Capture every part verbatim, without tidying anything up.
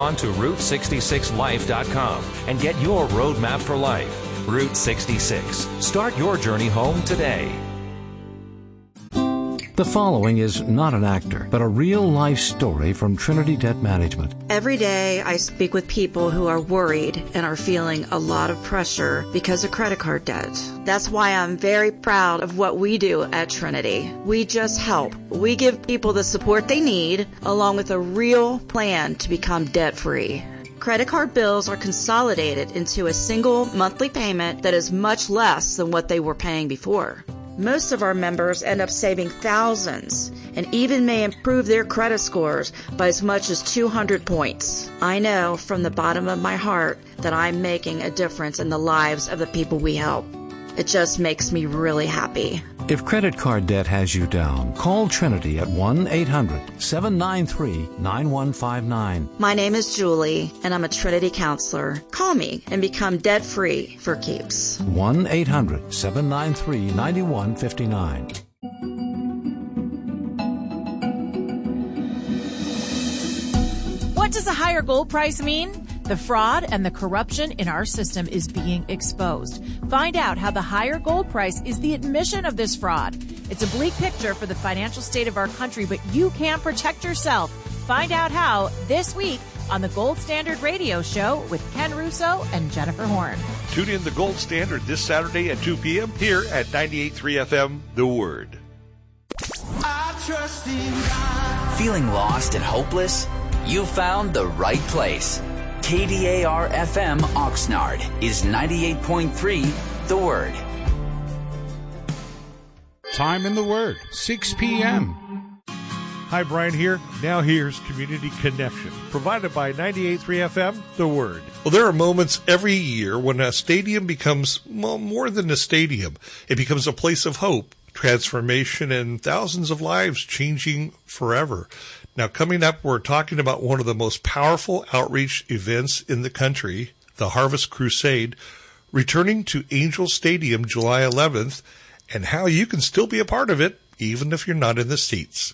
on to route sixty-six life dot com and get your roadmap for life. Route sixty-six. Start your journey home today. The following is not an actor, but a real-life story from Trinity Debt Management. Every day I speak with people who are worried and are feeling a lot of pressure because of credit card debt. That's why I'm very proud of what we do at Trinity. We just help. We give people the support they need, along with a real plan to become debt-free. Credit card bills are consolidated into a single monthly payment that is much less than what they were paying before. Most of our members end up saving thousands and even may improve their credit scores by as much as two hundred points. I know from the bottom of my heart that I'm making a difference in the lives of the people we help. It just makes me really happy. If credit card debt has you down, call Trinity at one eight hundred seven nine three nine one five nine. My name is Julie, and I'm a Trinity counselor. Call me and become debt-free for keeps. one eight hundred seven nine three nine one five nine. What does a higher gold price mean? The fraud and the corruption in our system is being exposed. Find out how the higher gold price is the admission of this fraud. It's a bleak picture for the financial state of our country, but you can protect yourself. Find out how this week on the Gold Standard Radio Show with Ken Russo and Jennifer Horn. Tune in the Gold Standard this Saturday at two p.m. here at ninety-eight point three F M, The Word. I trust in God. Feeling lost and hopeless? You found the right place. K D A R F M Oxnard is ninety-eight point three The Word. Time in the Word, six p.m. Hi, Brian here. Now here's Community Connection, provided by ninety-eight point three F M, The Word. Well, there are moments every year when a stadium becomes, well, more than a stadium. It becomes a place of hope, transformation, and thousands of lives changing forever. Now, coming up, we're talking about one of the most powerful outreach events in the country, the Harvest Crusade, returning to Angel Stadium July eleventh, and how you can still be a part of it, even if you're not in the seats.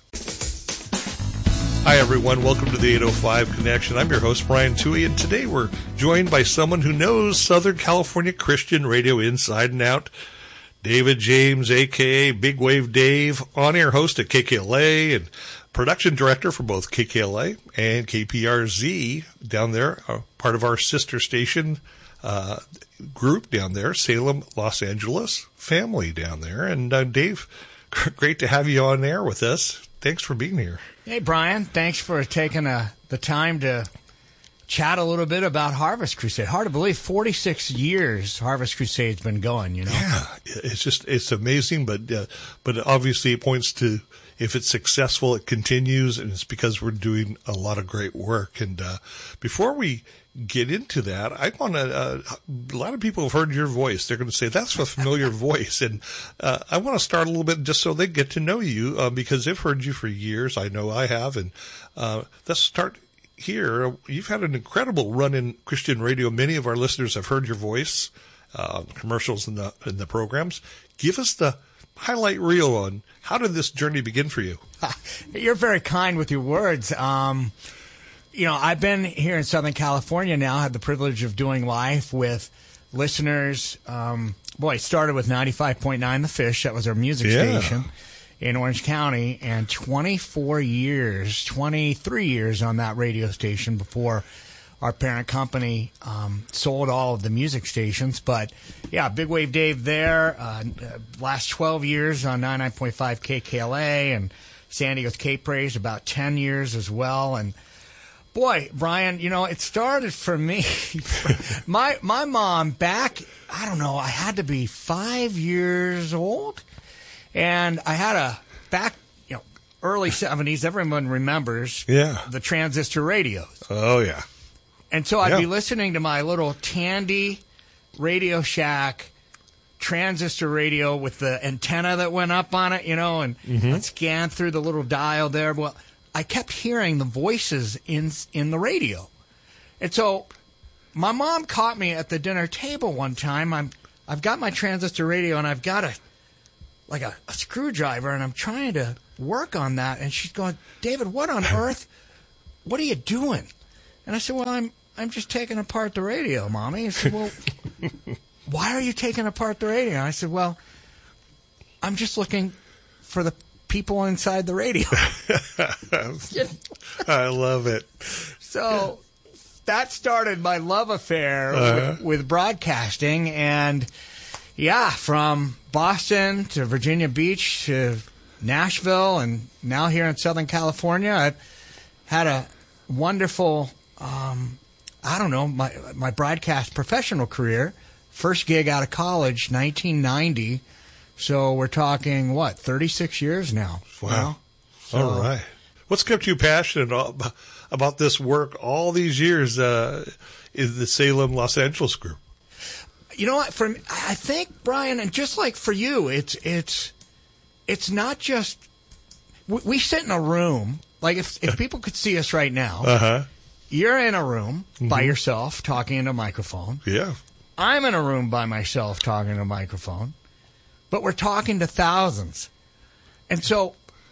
Hi, everyone. Welcome to the eight oh five Connection. I'm your host, Brian Toohey, and today we're joined by someone who knows Southern California Christian radio inside and out, David James, a k a. Big Wave Dave, on-air host at K K L A and production director for both K K L A and K P R Z down there, uh, part of our sister station uh, group down there, Salem, Los Angeles family down there. And uh, Dave, great to have you on air with us. Thanks for being here. Hey, Brian. Thanks for taking uh, the time to chat a little bit about Harvest Crusade. Hard to believe, forty-six years Harvest Crusade's been going, you know? Yeah, it's just, it's amazing, but uh, but obviously it points to, if it's successful, it continues, and it's because we're doing a lot of great work. And uh, before we get into that, I want to, uh, a lot of people have heard your voice. They're going to say, that's a familiar voice. And uh, I want to start a little bit just so they get to know you, uh, because they've heard you for years. I know I have. And uh, let's start here. You've had an incredible run in Christian radio. Many of our listeners have heard your voice, uh, commercials in the, in the programs. Give us the highlight reel on how did this journey begin for you? You're very kind with your words. Um, you know, I've been here in Southern California now, had the privilege of doing life with listeners. Um, boy, it started with ninety-five point nine The Fish. That was our music Yeah. station in Orange County, and twenty-four years, twenty-three years on that radio station before our parent company um, sold all of the music stations. But, yeah, Big Wave Dave there. Uh, last twelve years on ninety-nine point five K K L A and San Diego's K-Praise, about ten years as well. And, boy, Brian, you know, it started for me. my my mom back, I don't know, I had to be five years old. And I had a back, you know, early seventies, everyone remembers Yeah. the transistor radios. Oh, yeah. And so I'd Yeah. be listening to my little Tandy Radio Shack transistor radio with the antenna that went up on it, you know, and Mhm. I'd scan through the little dial there. Well, I kept hearing the voices in in the radio. And so my mom caught me at the dinner table one time. I'm, I've got my transistor radio, and I've got a like a, a screwdriver, and I'm trying to work on that. And she's going, David, what on earth? What are you doing? And I said, well, I'm I'm just taking apart the radio, Mommy. He said, well, why are you taking apart the radio? And I said, well, I'm just looking for the people inside the radio. I love it. So that started my love affair uh-huh. with, with broadcasting. And, yeah, from Boston to Virginia Beach to Nashville and now here in Southern California, I've had a wonderful, um, I don't know, my, my broadcast professional career. First gig out of college, nineteen ninety. So we're talking, what, thirty-six years now? Wow. Now? So, all right. What's kept you passionate about this work all these years uh, is the Salem Los Angeles group? You know what? For me, I think, Brian, and just like for you, it's it's it's not just we, we sit in a room. Like if if people could see us right now, uh-huh. you're in a room mm-hmm. by yourself talking into a microphone. Yeah. I'm in a room by myself talking to a microphone, but we're talking to thousands. And so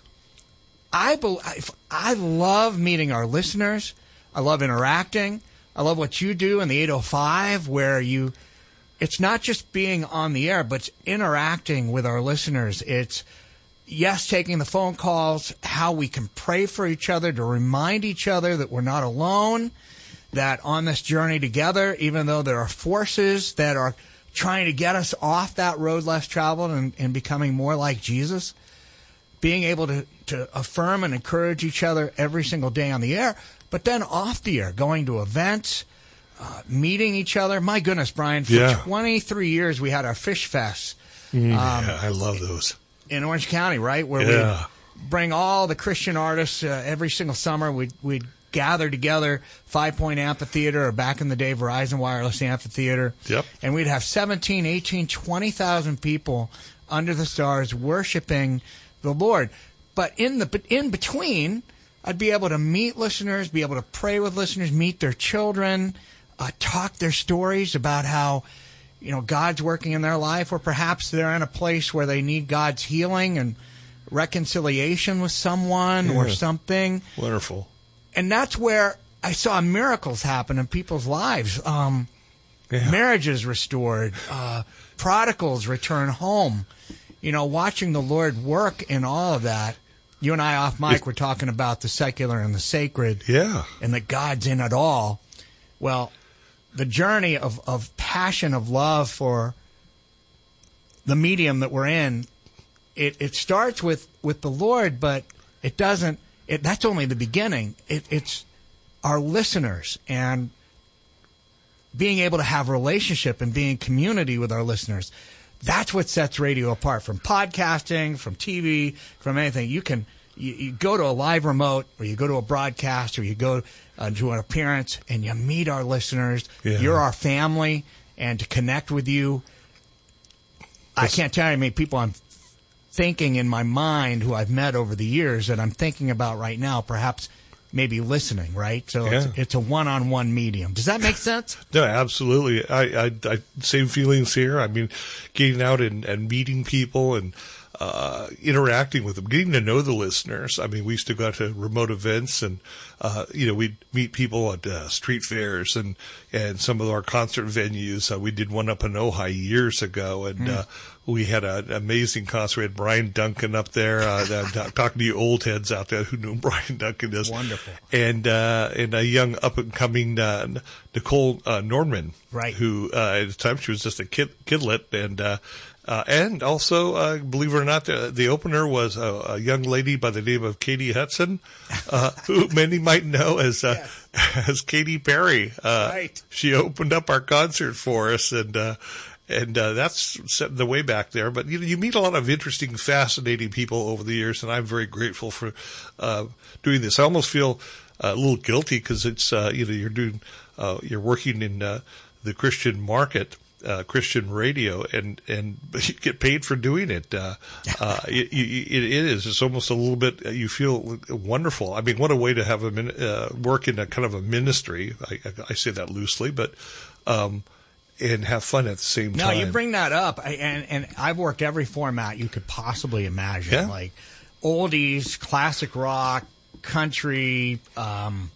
I, be, I love meeting our listeners. I love interacting. I love what you do in the eight oh five where you, it's not just being on the air, but it's interacting with our listeners. It's, yes, taking the phone calls, how we can pray for each other to remind each other that we're not alone, that on this journey together, even though there are forces that are trying to get us off that road less traveled and, and becoming more like Jesus, being able to, to affirm and encourage each other every single day on the air, but then off the air, going to events, uh, meeting each other. My goodness, Brian, for yeah. twenty-three years we had our Fish Fest. Mm, um, yeah, I love those. In Orange County, right? Where yeah. we bring all the Christian artists uh, every single summer. We'd, we'd gather together, Five Point Amphitheater, or back in the day, Verizon Wireless Amphitheater. Yep. And we'd have seventeen, eighteen, twenty thousand people under the stars worshiping the Lord. But in the in between, I'd be able to meet listeners, be able to pray with listeners, meet their children, uh, talk their stories about how, you know, God's working in their life, or perhaps they're in a place where they need God's healing and reconciliation with someone yeah. or something. Wonderful. And that's where I saw miracles happen in people's lives. Um, yeah. Marriages restored, uh, prodigals return home. You know, watching the Lord work in all of that. You and I off mic were talking about the secular and the sacred. Yeah. And that God's in it all. Well, the journey of, of passion, of love for the medium that we're in, it, it starts with, with the Lord, but it doesn't. It, that's only the beginning. It, it's our listeners and being able to have a relationship and being in community with our listeners. That's what sets radio apart from podcasting, from T V, from anything. You can you, you go to a live remote, or you go to a broadcast, or you go uh, to an appearance, and you meet our listeners. Yeah. You're our family, and to connect with you, That's, I can't tell you how many people I'm thinking in my mind who I've met over the years that I'm thinking about right now, perhaps maybe listening, right? So yeah. it's, it's a one-on-one medium. Does that make sense? No, absolutely. I, I, I same feelings here. I mean, getting out and, and meeting people and uh, interacting with them, getting to know the listeners. I mean, we used to go out to remote events and, uh, you know, we'd meet people at uh, street fairs and, and some of our concert venues. Uh, we did one up in Ojai years ago, and mm. uh, we had an amazing concert. We had Brian Duncan up there, uh, talking to you old heads out there who know who Brian Duncan is. Wonderful. And, uh, and a young up-and-coming uh, Nicole uh, Norman, right. who uh, at the time she was just a kid, kidlet, and uh, uh, and also, uh, believe it or not, the, the opener was a, a young lady by the name of Katie Hudson, uh, who many might know as uh, yes. as Katy Perry. Uh, right. She opened up our concert for us, and uh, and uh, that's setting the way back there. But you know, you meet a lot of interesting, fascinating people over the years, and I'm very grateful for uh, doing this. I almost feel a little guilty because it's uh, you know you're doing uh, you're working in uh, the Christian market. Uh, Christian radio, and and you get paid for doing it. Uh, uh, it, it, it is. It's almost a little bit. You feel wonderful. I mean, what a way to have a uh, work in a kind of a ministry. I, I say that loosely, but um, and have fun at the same no, time. No, you bring that up, I, and and I've worked every format you could possibly imagine, yeah. like oldies, classic rock, country, um,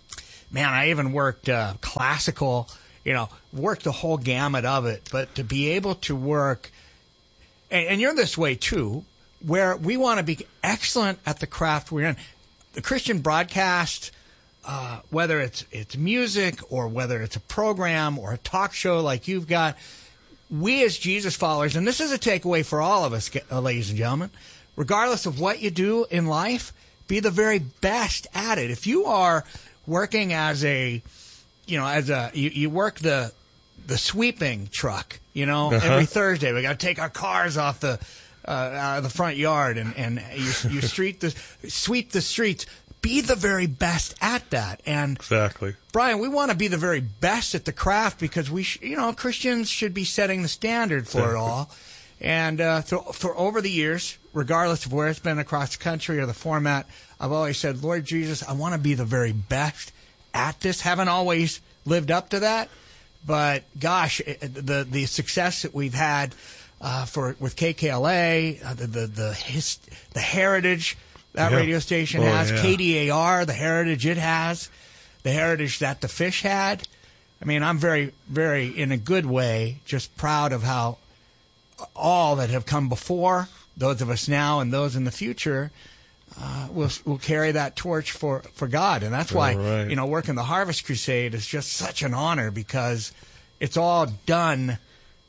man, I even worked uh, classical, you know, worked the whole gamut of it. But to be able to work, and, and you're this way too, where we want to be excellent at the craft we're in. The Christian broadcast, uh, whether it's it's music or whether it's a program or a talk show like you've got, we as Jesus followers, and this is a takeaway for all of us, uh, ladies and gentlemen, regardless of what you do in life, be the very best at it. If you are working as a, you know, as a, you, you work the the sweeping truck, you know, uh-huh. every Thursday we got to take our cars off the uh, out of the front yard and and you, you street the sweep the streets. Be the very best at that. And exactly, Brian, we want to be the very best at the craft because we, sh- you know, Christians should be setting the standard for exactly. it all. And uh, for, for over the years, regardless of where it's been across the country or the format, I've always said, Lord Jesus, I want to be the very best at this. Haven't always lived up to that, but gosh, it, the the success that we've had uh, for with K K L A, uh, the the the, his, the heritage that yeah. radio station oh, has, yeah. K D A R, the heritage it has, the heritage that the Fish had. I mean, I'm very, very, in a good way, just proud of how all that have come before, those of us now and those in the future, uh, will will carry that torch for, for God. And that's why, right. you know, working the Harvest Crusade is just such an honor because it's all done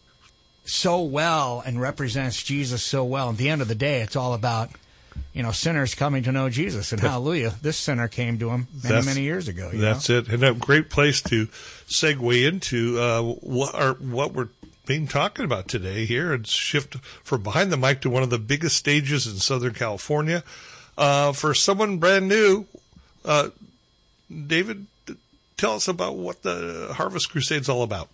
so well and represents Jesus so well. At the end of the day, it's all about, you know, sinners coming to know Jesus. And hallelujah, this sinner came to him many, that's, many years ago. You that's know? it. And a great place to segue into uh, what, are, what we're being talking about today here and shift from behind the mic to one of the biggest stages in Southern California. Uh, for someone brand new, uh, David, tell us about what the Harvest Crusade is all about.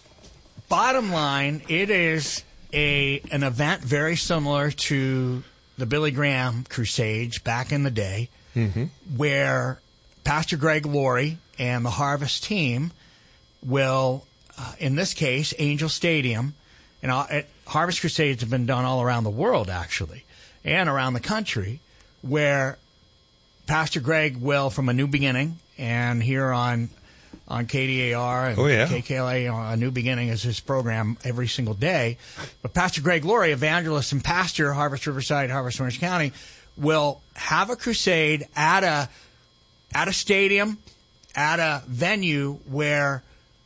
Bottom line, it is a an event very similar to the Billy Graham Crusades back in the day, mm-hmm. where Pastor Greg Laurie and the Harvest team will, uh, in this case, Angel Stadium, and you know, Harvest Crusades have been done all around the world, actually, and around the country, where Pastor Greg will, from A New Beginning, and here on on K D A R and oh, yeah. K K L A, A New Beginning is his program every single day. But Pastor Greg Laurie, evangelist and pastor, Harvest Riverside, Harvest Orange County, will have a crusade at a at a stadium, at a venue where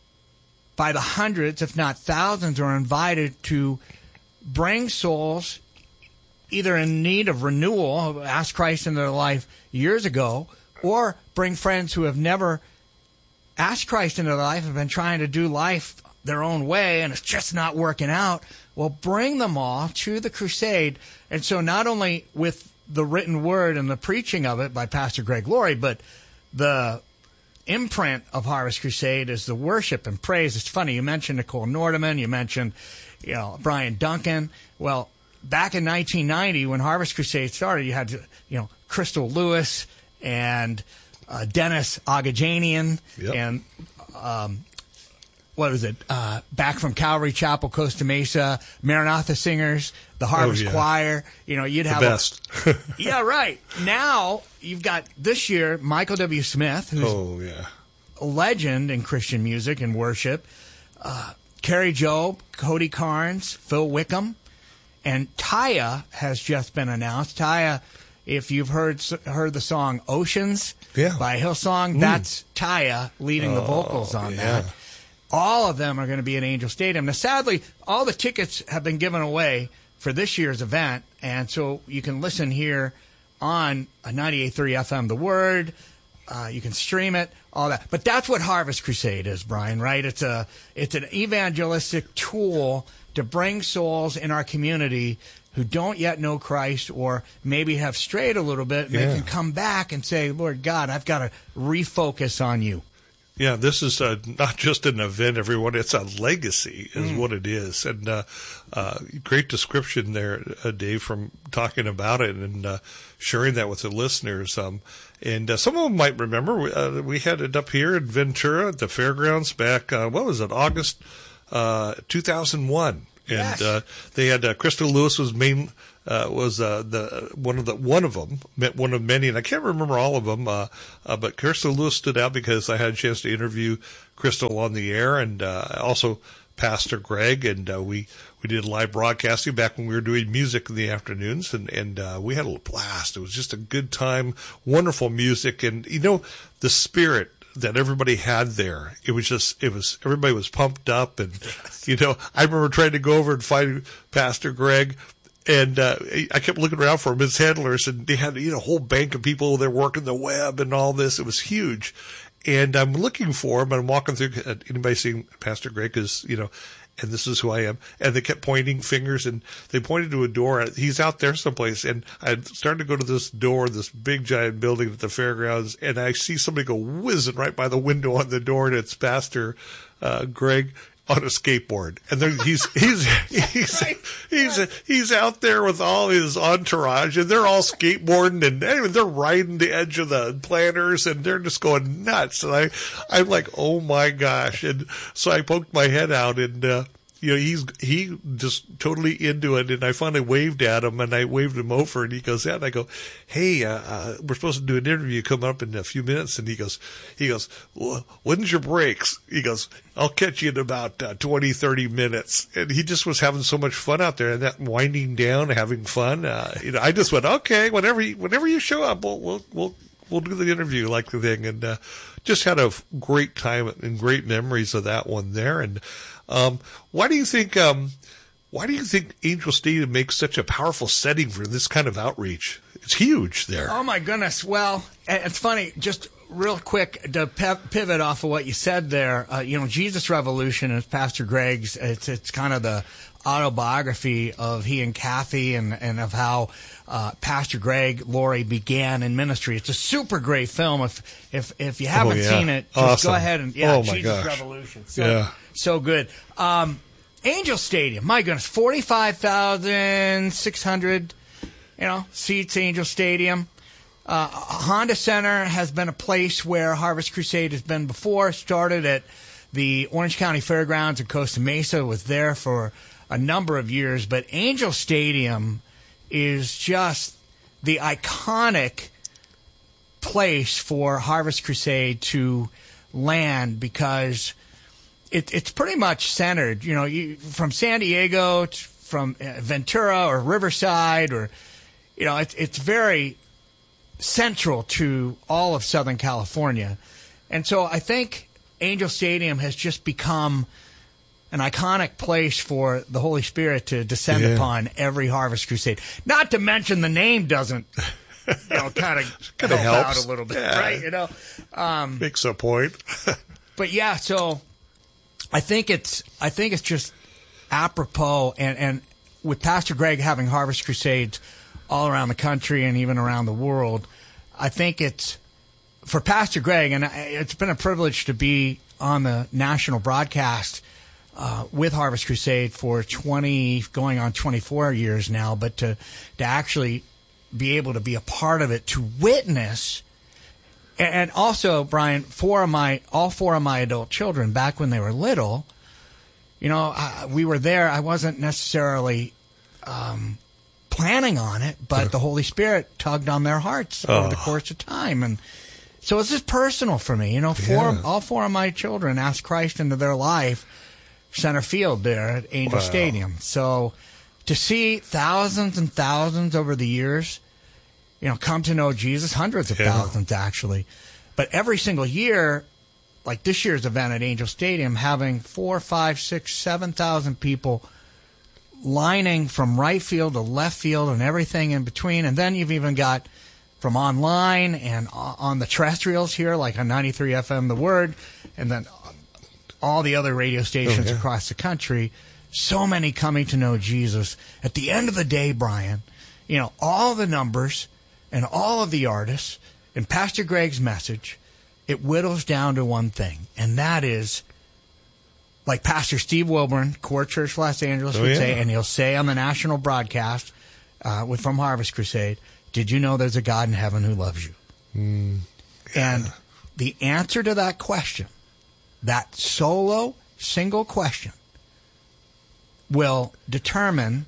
by the hundreds, if not thousands, are invited to bring souls either in need of renewal, ask Christ into their life years ago, or bring friends who have never asked Christ into their life, have been trying to do life their own way, and it's just not working out. Well, bring them all to the crusade. And so not only with the written word and the preaching of it by Pastor Greg Laurie, but the imprint of Harvest Crusade is the worship and praise. It's funny, you mentioned Nicole Nordeman, you mentioned, you know, Brian Duncan. Well, back in nineteen ninety, when Harvest Crusade started, you had, you know, Crystal Lewis and uh, Dennis Agajanian yep. and um, what was it? Uh, back from Calvary Chapel, Costa Mesa, Maranatha Singers, the Harvest oh, yeah. Choir. You know, you'd the have best. a, yeah, right. Now you've got this year Michael W. Smith, who's oh, yeah. a legend in Christian music and worship. Uh, Carrie Job, Cody Carnes, Phil Wickham. And Taya has just been announced. Taya, if you've heard heard the song Oceans yeah. by Hillsong, mm. that's Taya leading oh, the vocals on yeah. that. All of them are going to be at Angel Stadium. Now, sadly, all the tickets have been given away for this year's event, and so you can listen here on ninety-eight point three F M The Word. Uh, you can stream it, all that. But that's what Harvest Crusade is, Brian, right? It's a it's an evangelistic tool to bring souls in our community who don't yet know Christ or maybe have strayed a little bit, and yeah. they can come back and say, Lord God, I've got to refocus on you. Yeah, this is uh, not just an event, everyone. It's a legacy is mm. what it is. And uh, uh, great description there, uh, Dave, from talking about it and uh, sharing that with the listeners. Um, and uh, some of them might remember, uh, we had it up here in Ventura at the fairgrounds back, uh, what was it, August uh, two thousand one. And Yes. uh, they had uh, Crystal Lewis was main uh, was uh, the one of the one of them, one of many, and I can't remember all of them. Uh, uh, but Crystal Lewis stood out because I had a chance to interview Crystal on the air, and uh, also Pastor Greg, and uh, we we did live broadcasting back when we were doing music in the afternoons, and and uh, we had a blast. It was just a good time, wonderful music, and you know the spirit that everybody had there. It was just, it was, everybody was pumped up. And, you know, I remember trying to go over and find Pastor Greg, and uh, I kept looking around for him, his handlers, and they had, you know, a whole bank of people there working the web and all this. It was huge. And I'm looking for him, and I'm walking through, uh, anybody seeing Pastor Greg is, you know, and this is who I am. And they kept pointing fingers, and they pointed to a door. He's out there someplace. And I started to go to this door, this big giant building at the fairgrounds, and I see somebody go whizzing right by the window on the door, and it's Pastor uh, Greg on a skateboard. And there, he's, he's, he's, he's, he's out there with all his entourage, and they're all skateboarding, and anyway, they're riding the edge of the planters, and they're just going nuts. And I, I'm like, oh my gosh. And so I poked my head out, and, uh, you know, he's, he just totally into it. And I finally waved at him, and I waved him over, and he goes out, and I go, hey, uh, uh, we're supposed to do an interview coming up in a few minutes. And he goes, he goes, well, when's your breaks? He goes, I'll catch you in about uh, twenty, thirty minutes. And he just was having so much fun out there, and that winding down, having fun. Uh, you know, I just went, okay, whenever you, whenever you show up, we'll, we'll, we'll, we'll do the interview, like the thing. And, uh, just had a great time and great memories of that one there. And, Um, why do you think, um, why do you think Angel Stadium makes such a powerful setting for this kind of outreach? It's huge there. Oh my goodness. Well, it's funny, just real quick to pivot off of what you said there. Uh, you know, Jesus Revolution is Pastor Greg's, it's, it's kind of the autobiography of he and Kathy, and, and of how, uh, Pastor Greg Laurie began in ministry. It's a super great film. If, if, if you haven't oh, yeah. seen it, just awesome. go ahead and, yeah, oh my Jesus gosh. Revolution. So, yeah. So good. Um, Angel Stadium, my goodness, forty-five thousand six hundred, you know, seats, Angel Stadium. Uh, Honda Center has been a place where Harvest Crusade has been before. Started at the Orange County Fairgrounds in Costa Mesa, was there for a number of years. But Angel Stadium is just the iconic place for Harvest Crusade to land, because It, it's pretty much centered, you know, you, from San Diego, to, from Ventura or Riverside, or, you know, it, it's very central to all of Southern California. And so I think Angel Stadium has just become an iconic place for the Holy Spirit to descend yeah. upon every Harvest Crusade. Not to mention the name doesn't, you know, kind of kind of help helps out a little bit, yeah. right? You know, um, makes a point. But yeah, so I think it's I think it's just apropos, and, and with Pastor Greg having Harvest Crusades all around the country and even around the world, I think it's for Pastor Greg, and it's been a privilege to be on the national broadcast uh, with Harvest Crusade for twenty, going on twenty-four years now, but to to actually be able to be a part of it, to witness. And also, Brian, four of my, all four of my adult children, back when they were little, you know, I, we were there. I wasn't necessarily um, planning on it, but the Holy Spirit tugged on their hearts oh. over the course of time. And so it's just personal for me. You know, four, yeah. all four of my children asked Christ into their life, center field there at Angel wow. Stadium. So to see thousands and thousands over the years, you know, come to know Jesus, hundreds of yeah. thousands actually. But every single year, like this year's event at Angel Stadium, having four, five, six, seven thousand people lining from right field to left field and everything in between. And then you've even got from online and on the terrestrials here, like on ninety-three F M, The Word, and then all the other radio stations oh, yeah. across the country. So many coming to know Jesus. At the end of the day, Brian, you know, all the numbers and all of the artists and Pastor Greg's message, it whittles down to one thing, and that is, like Pastor Steve Wilburn, Core Church Los Angeles, oh, would yeah. say, and he'll say on the national broadcast uh, with from Harvest Crusade, did you know there's a God in heaven who loves you? Mm, yeah. And the answer to that question, that solo, single question, will determine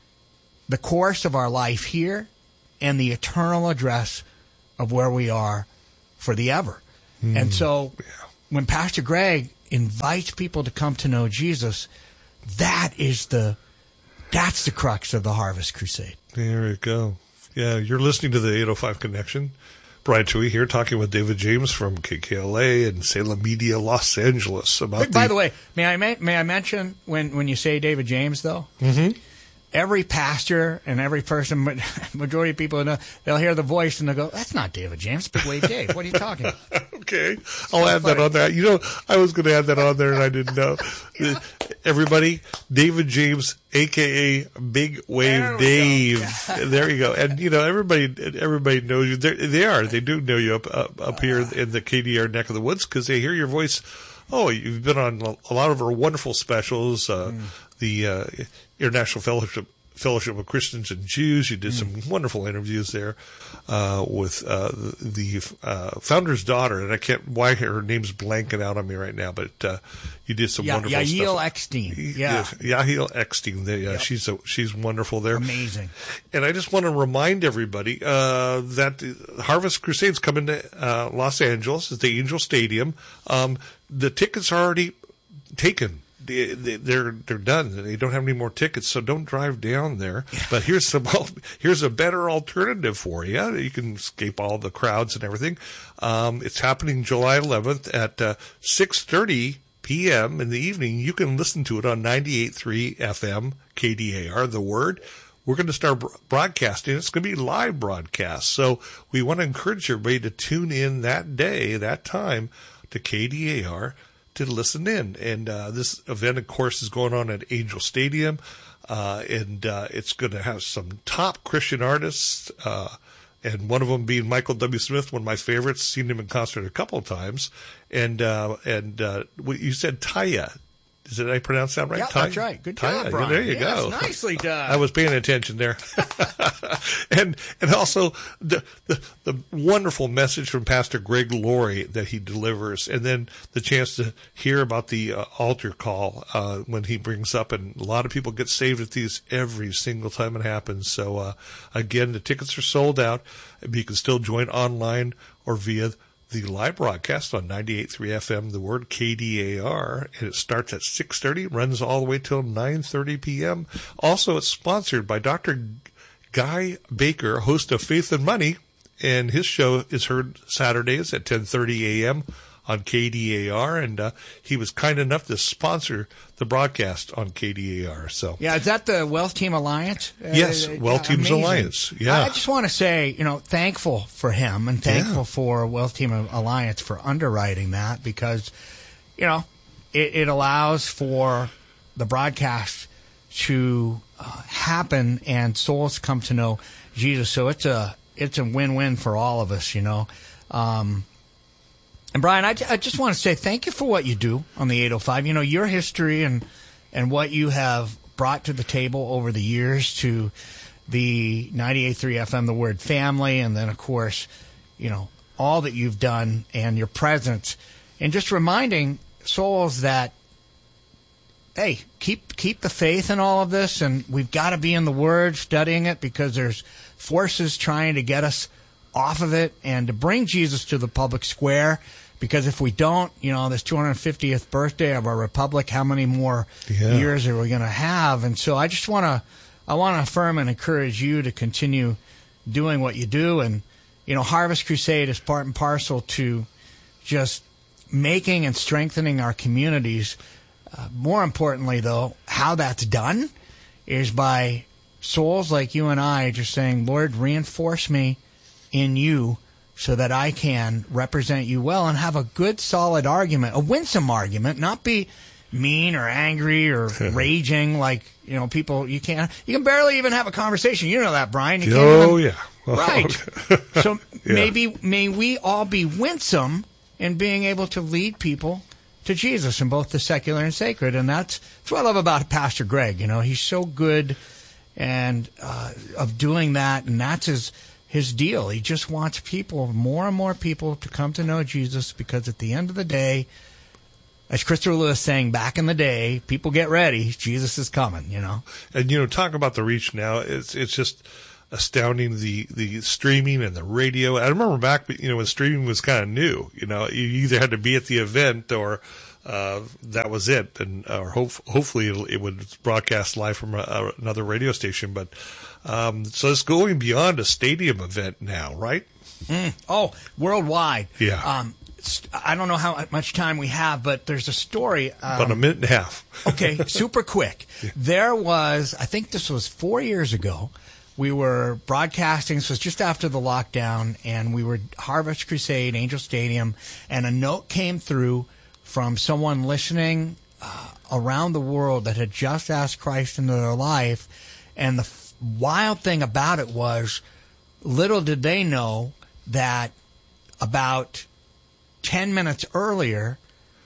the course of our life here and the eternal address of where we are for the ever. Mm. And so yeah. when Pastor Greg invites people to come to know Jesus, that is the that's the crux of the Harvest Crusade. There you go. Yeah, you're listening to the eight oh five Connection. Brian Chewy here, talking with David James from K K L A and Salem Media, Los Angeles. About By the, the way, may I may I mention when, when you say David James, though? Mm-hmm. Every pastor and every person, majority of people, they'll hear the voice and they'll go, "That's not David James, Big Wave Dave. What are you talking about?" Okay, I'll add that on there. You know, I was going to add that on there and I didn't know. Yeah. Everybody, David James, a k a. Big Wave Dave. There you go. And, you know, everybody everybody knows you. They're, they are. They do know you up, up, up here in the K D R neck of the woods because they hear your voice. Oh, you've been on a lot of our wonderful specials. Uh, mm. The uh, International Fellowship Fellowship of Christians and Jews. You did some mm. wonderful interviews there uh, with uh, the uh, founder's daughter, and I can't why her name's blanking out on me right now, but uh, you did some yeah, wonderful Yael stuff. Yael Eckstein, yeah, yeah Yael Eckstein. Yeah, yep. she's a, she's wonderful there, amazing. And I just want to remind everybody uh, that the Harvest Crusade's coming to uh, Los Angeles at the Angel Stadium. Um, the tickets are already taken. They, they, they're they're done. They don't have any more tickets, so don't drive down there. But here's some here's a better alternative for you. You can escape all the crowds and everything. Um, it's happening July eleventh at uh, six thirty p.m. in the evening. You can listen to it on ninety-eight point three F M K D A R. The Word. We're going to start broadcasting. It's going to be live broadcast. So we want to encourage everybody to tune in that day, that time, to K D A R. To listen in. And uh, this event, of course, is going on at Angel Stadium, uh, and uh, it's going to have some top Christian artists, uh, and one of them being Michael W. Smith, one of my favorites. Seen him in concert a couple of times. And uh, and uh, you said Taya. Did I pronounce that right? Yeah, Ty? That's right. Good job, Taya. Brian. There you yes, go. Nicely done. I was paying attention there. and and also the, the the wonderful message from Pastor Greg Laurie that he delivers, and then the chance to hear about the uh, altar call uh, when he brings up, and a lot of people get saved at these every single time it happens. So uh, again, the tickets are sold out, but you can still join online or via the live broadcast on ninety-eight point three F M, the Word, K D A R, and it starts at six thirty, runs all the way till nine thirty p.m. Also, it's sponsored by Doctor Guy Baker, host of Faith and Money, and his show is heard Saturdays at ten thirty a.m. on K D A R, and uh, he was kind enough to sponsor the broadcast on K D A R. So yeah, is that the Wealth Team Alliance? Yes, uh, Wealth Teams amazing. Alliance. Yeah, I just want to say, you know, thankful for him and thankful yeah. for Wealth Team Alliance for underwriting that, because, you know, it, it allows for the broadcast to uh, happen and souls come to know Jesus. So it's a it's a win-win for all of us, you know. Um, And, Brian, I, I just want to say thank you for what you do on the eight oh five. You know, your history and, and what you have brought to the table over the years to the ninety-eight point three F M, the Word family, and then, of course, you know, all that you've done and your presence. And just reminding souls that, hey, keep keep the faith in all of this, and we've got to be in the Word, studying it, because there's forces trying to get us off of it and to bring Jesus to the public square. Because if we don't, you know, this two hundred fiftieth birthday of our republic, how many more yeah. years are we going to have? And so I just want to, I want to affirm and encourage you to continue doing what you do. And, you know, Harvest Crusade is part and parcel to just making and strengthening our communities. Uh, more importantly, though, how that's done is by souls like you and I just saying, Lord, reinforce me in you, so that I can represent you well and have a good, solid argument, a winsome argument, not be mean or angry or raging like, you know, people, you can't, you can barely even have a conversation. You know that, Brian. You can't oh, even, yeah. Well, right. okay. So yeah. maybe, may we all be winsome in being able to lead people to Jesus in both the secular and sacred. And that's, that's what I love about Pastor Greg. You know, he's so good and uh, of doing that, and that's his his deal. He just wants people, more and more people, to come to know Jesus, because at the end of the day, as Christopher Lewis sang back in the day, people get ready. Jesus is coming, you know. And, you know, talk about the reach now. It's it's just astounding, the, the streaming and the radio. I remember back, you know, when streaming was kind of new, you know, you either had to be at the event or uh, that was it. And or hope, hopefully it, it would broadcast live from a, a, another radio station. But um, so it's going beyond a stadium event now, right? Mm. Oh, worldwide. Yeah. Um, I don't know how much time we have, but there's a story. Um, About a minute and a half. Okay, super quick. Yeah. There was, I think this was four years ago, we were broadcasting, this was just after the lockdown, and we were Harvest Crusade, Angel Stadium, and a note came through from someone listening uh, around the world that had just asked Christ into their life, and the f- wild thing about it was, little did they know that about ten minutes earlier,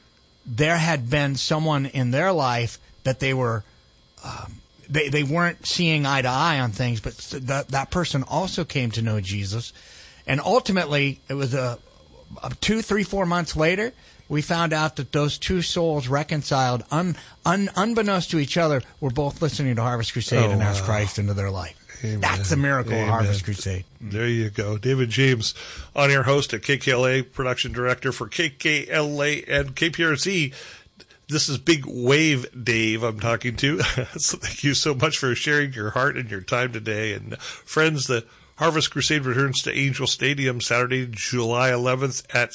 there had been someone in their life that they were, um, they, they weren't seeing eye to eye on things, but that, that person also came to know Jesus. And ultimately, it was a, a two, three, four months later, we found out that those two souls reconciled, un, un, unbeknownst to each other, were both listening to Harvest Crusade oh, and asked wow. Christ into their life. Amen. That's the miracle Amen. of Harvest Crusade. There you go. David James, on-air host at K K L A, production director for K K L A and K P R Z. This is Big Wave Dave I'm talking to. So thank you so much for sharing your heart and your time today. And friends, the Harvest Crusade returns to Angel Stadium Saturday, July eleventh at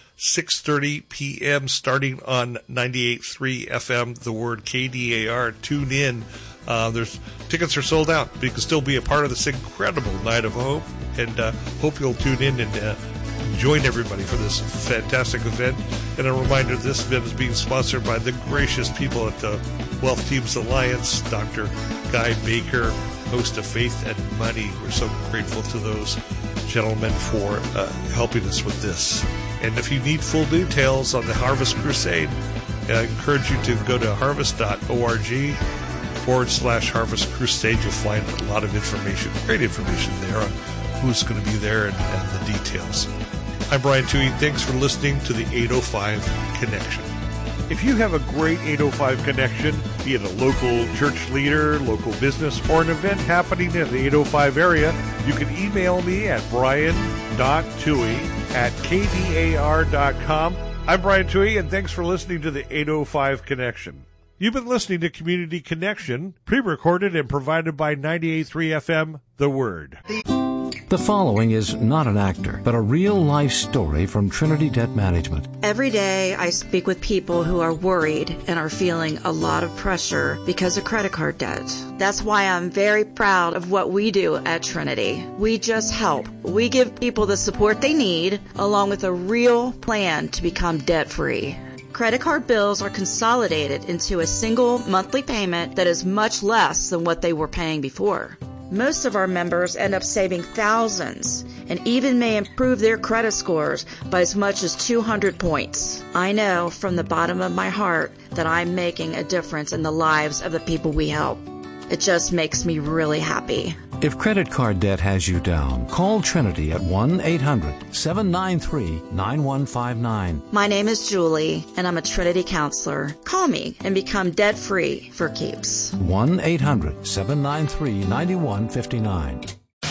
six thirty p.m. starting on ninety-eight point three F M, the word K D A R. Tune in. Uh, there's tickets are sold out, but you can still be a part of this incredible night of hope, and uh, hope you'll tune in and uh, join everybody for this fantastic event. And a reminder, this event is being sponsored by the gracious people at the Wealth Teams Alliance, Doctor Guy Baker, host of Faith and Money. We're so grateful to those gentlemen for uh, helping us with this. And if you need full details on the Harvest Crusade, I encourage you to go to harvest dot org forward slash Harvest Crusade. You'll find a lot of information, great information there on who's going to be there and, and the details. I'm Brian Toohey. Thanks for listening to the eight oh five Connection. If you have a great eight oh five connection, be it a local church leader, local business, or an event happening in the eight oh five area, you can email me at brian dot toohey at k d a r dot com. I'm Brian Toohey, and thanks for listening to the eight oh five Connection. You've been listening to Community Connection, pre-recorded and provided by ninety-eight point three F M, The Word. The following is not an actor, but a real-life story from Trinity Debt Management. Every day I speak with people who are worried and are feeling a lot of pressure because of credit card debt. That's why I'm very proud of what we do at Trinity. We just help. We give people the support they need, along with a real plan to become debt-free. Credit card bills are consolidated into a single monthly payment that is much less than what they were paying before. Most of our members end up saving thousands and even may improve their credit scores by as much as two hundred points. I know from the bottom of my heart that I'm making a difference in the lives of the people we help. It just makes me really happy. If credit card debt has you down, call Trinity at one eight hundred seven nine three nine one five nine. My name is Julie, and I'm a Trinity counselor. Call me and become debt-free for keeps. one eight hundred seven nine three nine one five nine.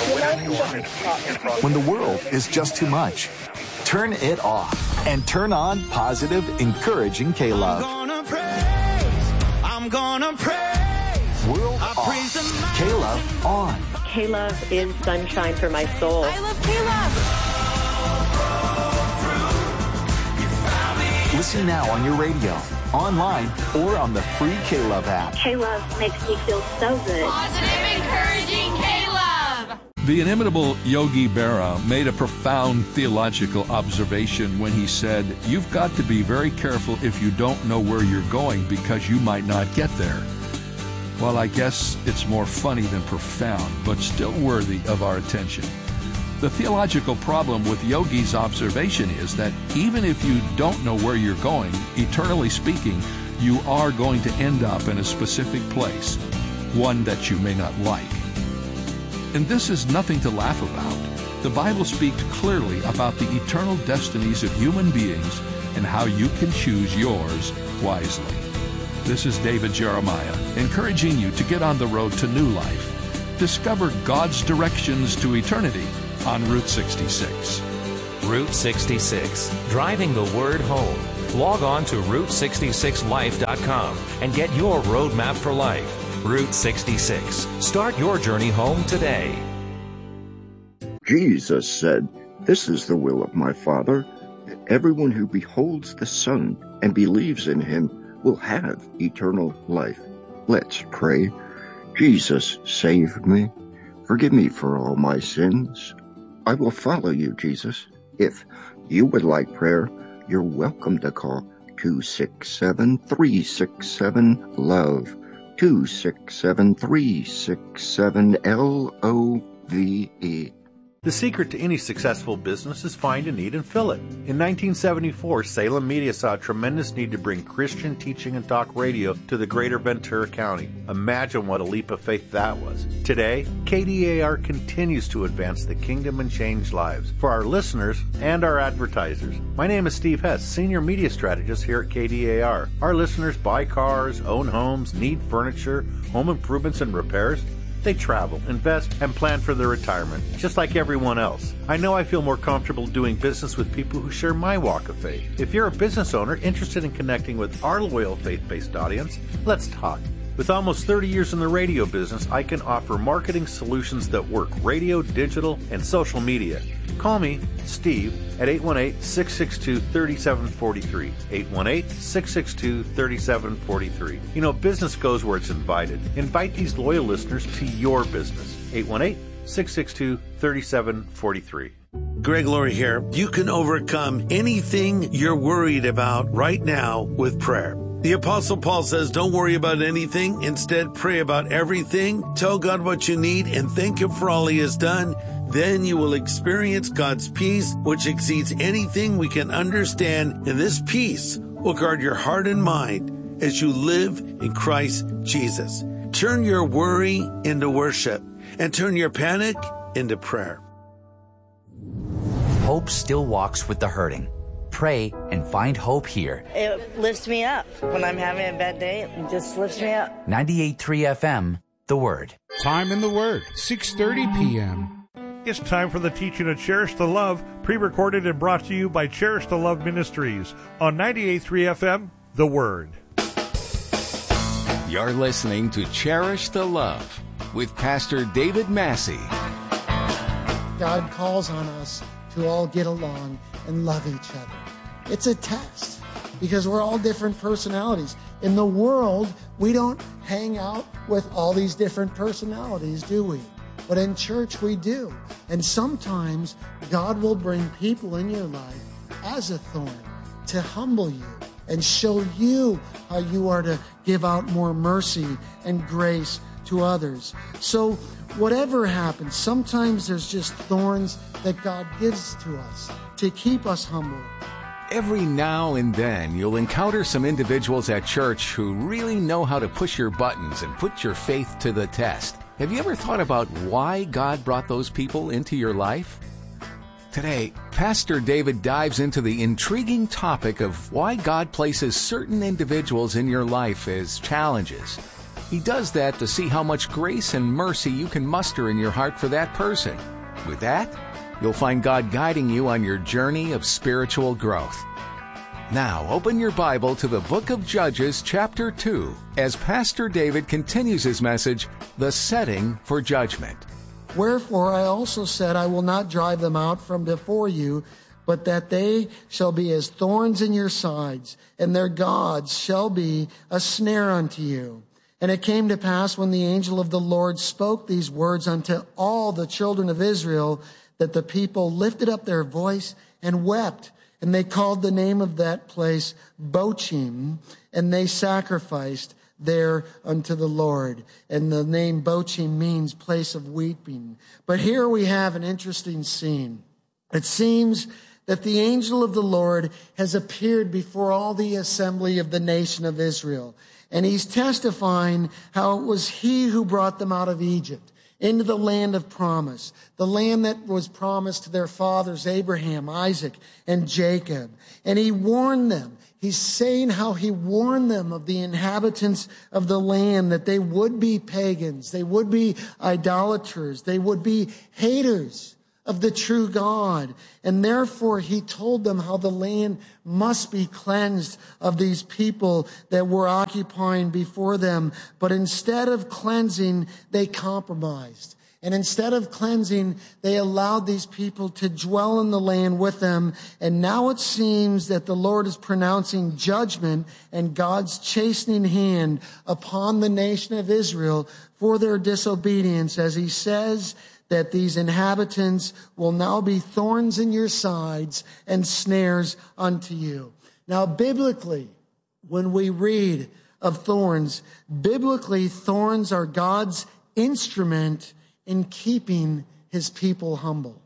When the world is just too much, turn it off and turn on positive, encouraging K-Love. I'm gonna praise. I'm gonna praise. World I off. K-Love on. K-Love is sunshine for my soul. I love K-Love. Listen now on your radio, online, or on the free K-Love app. K-Love makes me feel so good. Positive, encouraging K-Love. The inimitable Yogi Berra made a profound theological observation when he said, "You've got to be very careful if you don't know where you're going because you might not get there." Well, I guess it's more funny than profound, but still worthy of our attention. The theological problem with Yogi's observation is that even if you don't know where you're going, eternally speaking, you are going to end up in a specific place, one that you may not like. And this is nothing to laugh about. The Bible speaks clearly about the eternal destinies of human beings and how you can choose yours wisely. This is David Jeremiah, encouraging you to get on the road to new life. Discover God's directions to eternity on Route sixty-six. Route sixty-six, driving the word home. Log on to route sixty-six life dot com and get your roadmap for life. Route sixty-six. Start your journey home today. Jesus said, "This is the will of my Father, that everyone who beholds the Son and believes in him will have eternal life." Let's pray. Jesus, save me. Forgive me for all my sins. I will follow you, Jesus. If you would like prayer, you're welcome to call two six seven, three six seven, LOVE, two six seven, three six seven, L O V E. The secret to any successful business is find a need and fill it. In nineteen seventy-four, Salem Media saw a tremendous need to bring Christian teaching and talk radio to the greater Ventura County. Imagine what a leap of faith that was. Today, K D A R continues to advance the kingdom and change lives for our listeners and our advertisers. My name is Steve Hess, Senior Media Strategist here at K D A R. Our listeners buy cars, own homes, need furniture, home improvements and repairs. They travel, invest, and plan for their retirement, just like everyone else. I know I feel more comfortable doing business with people who share my walk of faith. If you're a business owner interested in connecting with our loyal faith-based audience, let's talk. With almost thirty years in the radio business, I can offer marketing solutions that work radio, digital, and social media. Call me, Steve, at eight one eight, six six two, three seven four three. eight one eight, six six two, three seven four three. You know, business goes where it's invited. Invite these loyal listeners to your business. eight one eight, six six two, three seven four three. Greg Laurie here. You can overcome anything you're worried about right now with prayer. The Apostle Paul says, don't worry about anything. Instead, pray about everything. Tell God what you need and thank Him for all He has done. Then you will experience God's peace, which exceeds anything we can understand. And this peace will guard your heart and mind as you live in Christ Jesus. Turn your worry into worship and turn your panic into prayer. Hope still walks with the hurting. Pray and find hope here. It lifts me up. When I'm having a bad day, it just lifts me up. ninety-eight point three F M, The Word. Time in the Word, six thirty p.m. It's time for the teaching of Cherish the Love, pre-recorded and brought to you by Cherish the Love Ministries on ninety-eight point three F M, The Word. You're listening to Cherish the Love with Pastor David Massey. God calls on us to all get along and love each other. It's a test because we're all different personalities. In the world, we don't hang out with all these different personalities, do we? But in church, we do. And sometimes God will bring people in your life as a thorn to humble you and show you how you are to give out more mercy and grace to others. So whatever happens, sometimes there's just thorns that God gives to us to keep us humble. Every now and then, you'll encounter some individuals at church who really know how to push your buttons and put your faith to the test. Have you ever thought about why God brought those people into your life? Today, Pastor David dives into the intriguing topic of why God places certain individuals in your life as challenges. He does that to see how much grace and mercy you can muster in your heart for that person. With that, you'll find God guiding you on your journey of spiritual growth. Now, open your Bible to the book of Judges, chapter two, as Pastor David continues his message, The Setting for Judgment. Wherefore I also said, I will not drive them out from before you, but that they shall be as thorns in your sides, and their gods shall be a snare unto you. And it came to pass when the angel of the Lord spoke these words unto all the children of Israel, that the people lifted up their voice and wept. And they called the name of that place Bochim, and they sacrificed there unto the Lord. And the name Bochim means place of weeping. But here we have an interesting scene. It seems that the angel of the Lord has appeared before all the assembly of the nation of Israel. And he's testifying how it was he who brought them out of Egypt. into the land of promise, the land that was promised to their fathers, Abraham, Isaac, and Jacob. And he warned them. He's saying how he warned them of the inhabitants of the land, that they would be pagans, they would be idolaters, they would be haters of the true God. And therefore he told them how the land must be cleansed of these people that were occupying before them. But instead of cleansing, they compromised. And instead of cleansing, they allowed these people to dwell in the land with them. And now it seems that the Lord is pronouncing judgment and God's chastening hand upon the nation of Israel for their disobedience, as he says that these inhabitants will now be thorns in your sides and snares unto you. Now, biblically, when we read of thorns, biblically, thorns are God's instrument in keeping his people humble.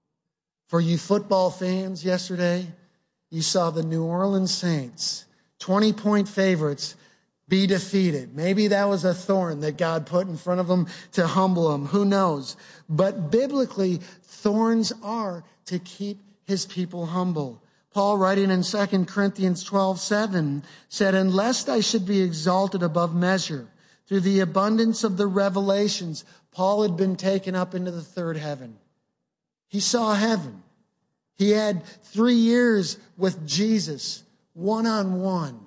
For you football fans yesterday, you saw the New Orleans Saints, twenty-point favorites, be defeated. Maybe that was a thorn that God put in front of them to humble them. Who knows? But biblically, thorns are to keep his people humble. Paul, writing in Second Corinthians twelve seven, said, "And lest I should be exalted above measure through the abundance of the revelations." Paul had been taken up into the third heaven. He saw heaven. He had three years with Jesus, one-on-one,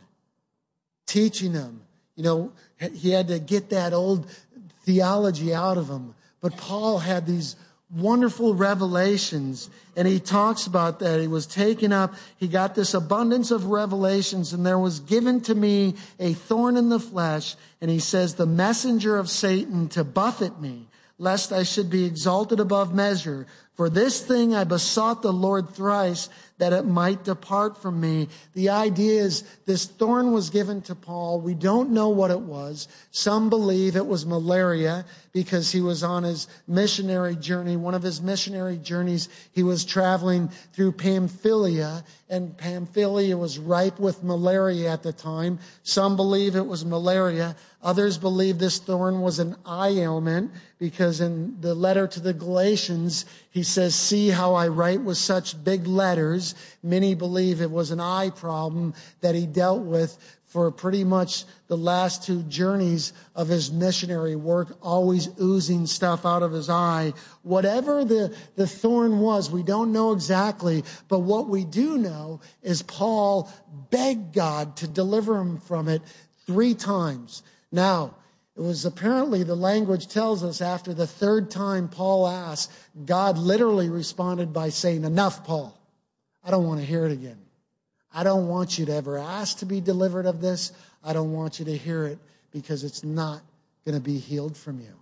teaching them. You know, he had to get that old theology out of him. But Paul had these wonderful revelations, and he talks about that. He was taken up. He got this abundance of revelations, and there was given to me a thorn in the flesh. And he says, the messenger of Satan to buffet me, lest I should be exalted above measure. For this thing I besought the Lord thrice, that it might depart from me. The idea is this thorn was given to Paul. We don't know what it was. Some believe it was malaria because he was on his missionary journey. One of his missionary journeys, he was traveling through Pamphylia, and Pamphylia was ripe with malaria at the time. Some believe it was malaria. Others believe this thorn was an eye ailment, because in the letter to the Galatians, he says, "See how I write with such big letters." Many believe it was an eye problem that he dealt with for pretty much the last two journeys of his missionary work, always oozing stuff out of his eye. Whatever the, the thorn was, we don't know exactly, but what we do know is Paul begged God to deliver him from it three times. Now, it was apparently, the language tells us, after the third time Paul asked, God literally responded by saying, "Enough, Paul. I don't want to hear it again. I don't want you to ever ask to be delivered of this. I don't want you to hear it, because it's not going to be healed from you."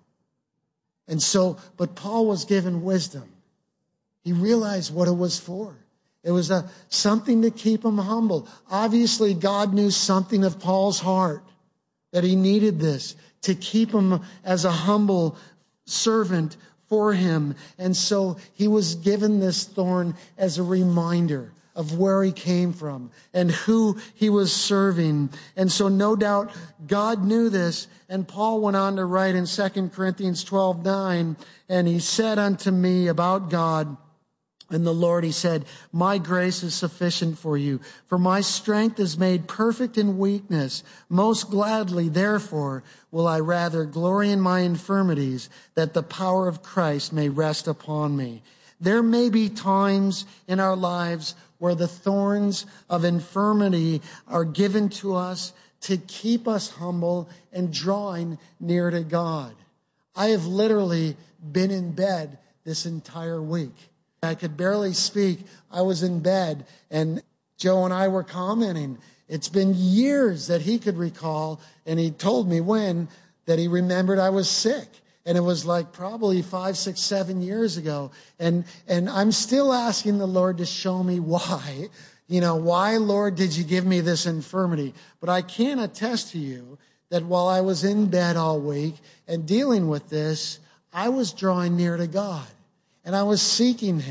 And so, but Paul was given wisdom. He realized what it was for. It was a, something to keep him humble. Obviously, God knew something of Paul's heart, that he needed this to keep him as a humble servant for him. And so he was given this thorn as a reminder of where he came from and who he was serving. And so no doubt God knew this. And Paul went on to write in Second Corinthians twelve nine, "And he said unto me about God and the Lord, he said, my grace is sufficient for you, for my strength is made perfect in weakness. Most gladly, therefore, will I rather glory in my infirmities, that the power of Christ may rest upon me." There may be times in our lives where the thorns of infirmity are given to us to keep us humble and drawing near to God. I have literally been in bed this entire week. I could barely speak. I was in bed, and Joe and I were commenting. It's been years that he could recall, and he told me when, that he remembered I was sick. And it was like probably five, six, seven years ago. And and I'm still asking the Lord to show me why. You know, why, Lord, did you give me this infirmity? But I can attest to you that while I was in bed all week and dealing with this, I was drawing near to God. And I was seeking him.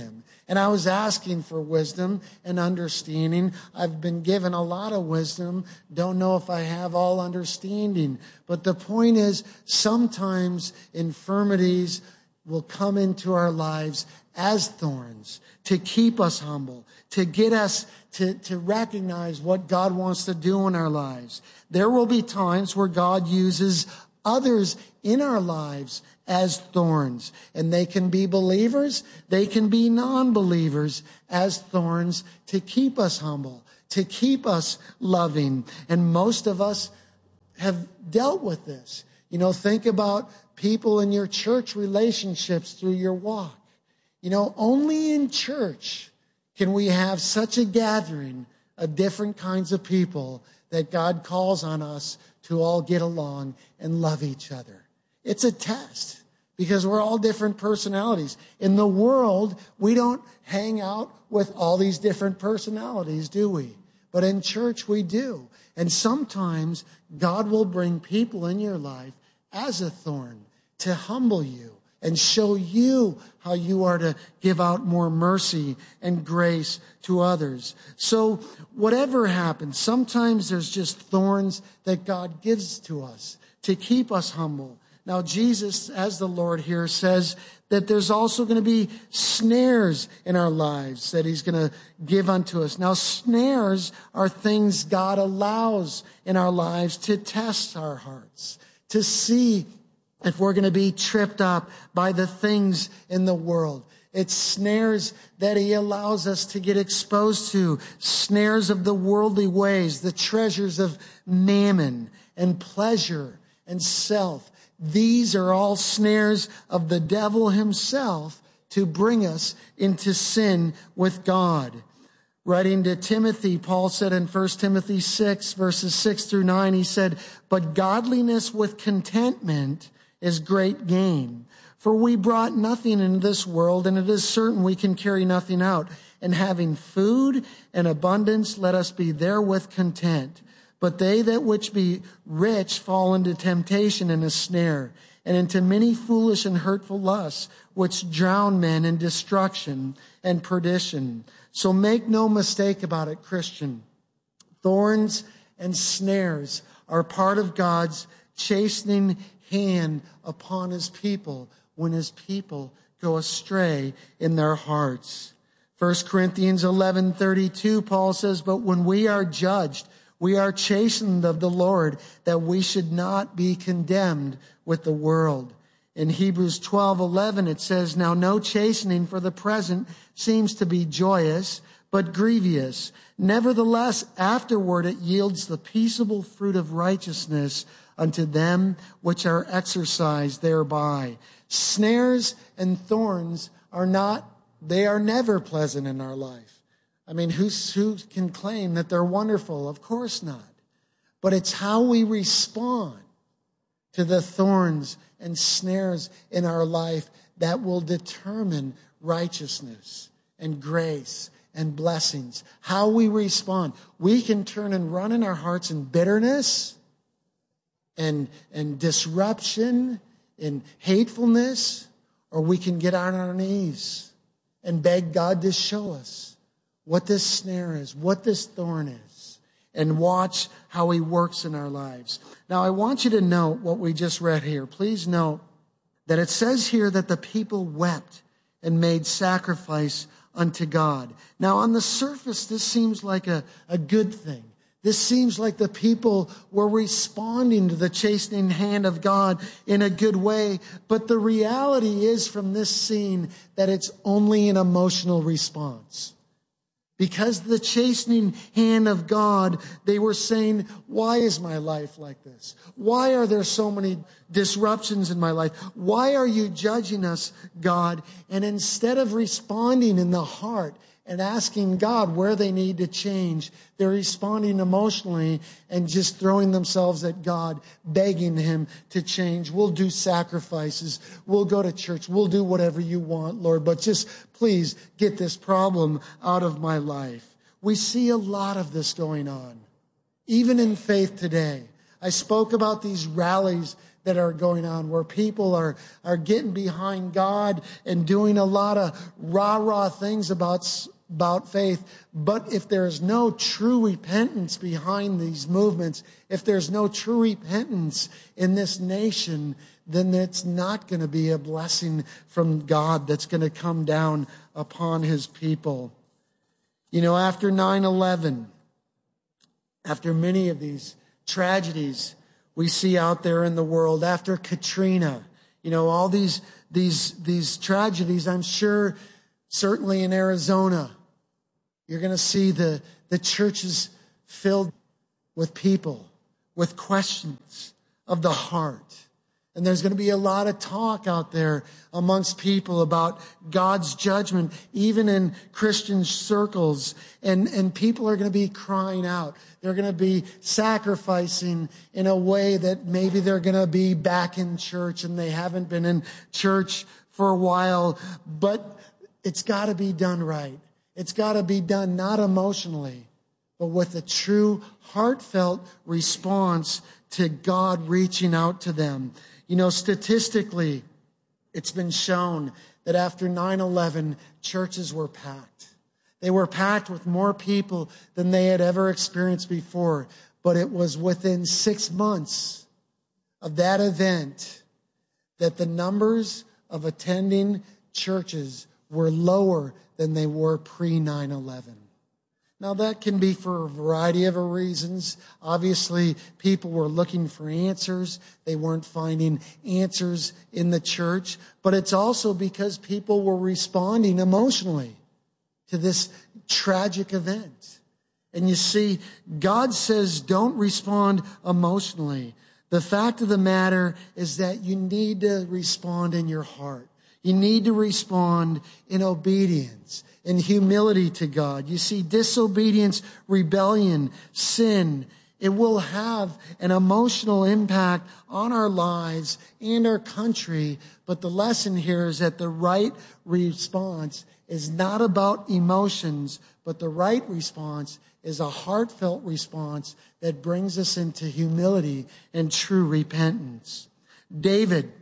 And I was asking for wisdom and understanding. I've been given a lot of wisdom. Don't know if I have all understanding. But the point is, sometimes infirmities will come into our lives as thorns to keep us humble, to get us to, to recognize what God wants to do in our lives. There will be times where God uses others in our lives as thorns. And they can be believers, they can be non-believers as thorns to keep us humble, to keep us loving. And most of us have dealt with this. You know, think about people in your church relationships through your walk. You know, only in church can we have such a gathering of different kinds of people that God calls on us to all get along and love each other. It's a test because we're all different personalities. In the world, we don't hang out with all these different personalities, do we? But in church, we do. And sometimes God will bring people in your life as a thorn to humble you and show you how you are to give out more mercy and grace to others. So whatever happens, sometimes there's just thorns that God gives to us to keep us humble. Now, Jesus, as the Lord here, says that there's also going to be snares in our lives that he's going to give unto us. Now, snares are things God allows in our lives to test our hearts, to see if we're going to be tripped up by the things in the world. It's snares that he allows us to get exposed to, snares of the worldly ways, the treasures of mammon and pleasure and self. These are all snares of the devil himself to bring us into sin with God. Writing to Timothy, Paul said in First Timothy six, verses six through nine, he said, "But godliness with contentment is great gain. For we brought nothing into this world, and it is certain we can carry nothing out. And having food and abundance, let us be therewith content. But they that which be rich fall into temptation and a snare, and into many foolish and hurtful lusts, which drown men in destruction and perdition." So make no mistake about it, Christian. Thorns and snares are part of God's chastening hand upon his people when his people go astray in their hearts. First Corinthians eleven thirty-two, Paul says, "But when we are judged, we are chastened of the Lord, that we should not be condemned with the world." In Hebrews twelve eleven, it says, "Now no chastening for the present seems to be joyous, but grievous. Nevertheless, afterward it yields the peaceable fruit of righteousness unto them which are exercised thereby." Snares and thorns are not, they are never pleasant in our life. I mean, who, who can claim that they're wonderful? Of course not. But it's how we respond to the thorns and snares in our life that will determine righteousness and grace and blessings. How we respond. We can turn and run in our hearts in bitterness and, and disruption and hatefulness, or we can get on our knees and beg God to show us what this snare is, what this thorn is, and watch how he works in our lives. Now, I want you to note what we just read here. Please note that it says here that the people wept and made sacrifice unto God. Now, on the surface, this seems like a, a good thing. This seems like the people were responding to the chastening hand of God in a good way. But the reality is from this scene that it's only an emotional response. Because the chastening hand of God, they were saying, why is my life like this? Why are there so many disruptions in my life? Why are you judging us, God? And instead of responding in the heart and asking God where they need to change, they're responding emotionally and just throwing themselves at God, begging him to change. We'll do sacrifices. We'll go to church. We'll do whatever you want, Lord, but just please get this problem out of my life. We see a lot of this going on, even in faith today. I spoke about these rallies that are going on, where people are, are getting behind God and doing a lot of rah-rah things about, about faith. But if there's no true repentance behind these movements, if there's no true repentance in this nation, then it's not going to be a blessing from God that's going to come down upon his people. You know, after nine eleven, after many of these tragedies we see out there in the world, after Katrina, you know, all these these these tragedies, I'm sure certainly in Arizona, you're going to see the, the churches filled with people, with questions of the heart. And there's going to be a lot of talk out there amongst people about God's judgment, even in Christian circles. And, and people are going to be crying out. They're going to be sacrificing in a way that maybe they're going to be back in church and they haven't been in church for a while. But it's got to be done right. It's got to be done not emotionally, but with a true heartfelt response to God reaching out to them. You know, statistically, it's been shown that after nine eleven, churches were packed. They were packed with more people than they had ever experienced before. But it was within six months of that event that the numbers of attending churches were lower than they were pre nine eleven. Now, that can be for a variety of reasons. Obviously, people were looking for answers. They weren't finding answers in the church. But it's also because people were responding emotionally to this tragic event. And you see, God says don't respond emotionally. The fact of the matter is that you need to respond in your heart. You need to respond in obedience, in humility to God. You see, disobedience, rebellion, sin, it will have an emotional impact on our lives and our country. But the lesson here is that the right response is not about emotions, but the right response is a heartfelt response that brings us into humility and true repentance. David,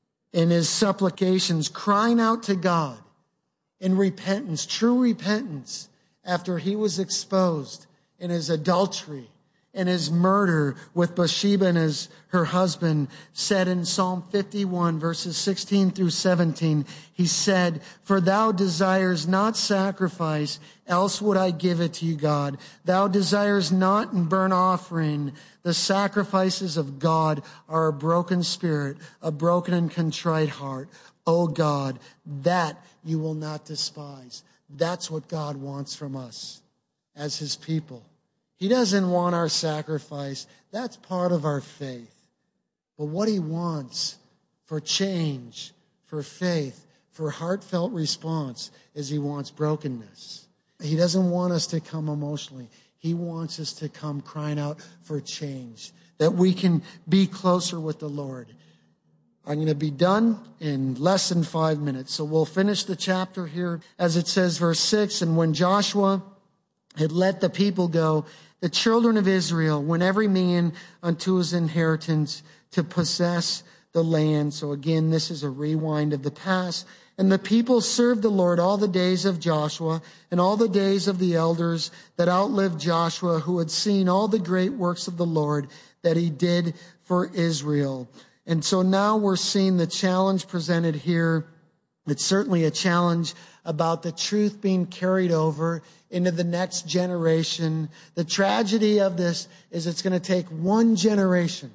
in his supplications, crying out to God in repentance, true repentance, after he was exposed in his adultery and his murder with Bathsheba and his, her husband, said in Psalm fifty-one, verses sixteen through seventeen, he said, "For thou desires not sacrifice, else would I give it to you, God. Thou desires not in burnt offering. The sacrifices of God are a broken spirit, a broken and contrite heart. O God, that you will not despise." That's what God wants from us as his people. He doesn't want our sacrifice. That's part of our faith. But what he wants for change, for faith, for heartfelt response is he wants brokenness. He doesn't want us to come emotionally. He wants us to come crying out for change, that we can be closer with the Lord. I'm going to be done in less than five minutes. So we'll finish the chapter here as it says, verse six, "And when Joshua had let the people go, the children of Israel went every man unto his inheritance to possess the land." So again, this is a rewind of the past. "And the people served the Lord all the days of Joshua and all the days of the elders that outlived Joshua, who had seen all the great works of the Lord that he did for Israel." And so now we're seeing the challenge presented here. It's certainly a challenge about the truth being carried over into the next generation. The tragedy of this is it's going to take one generation,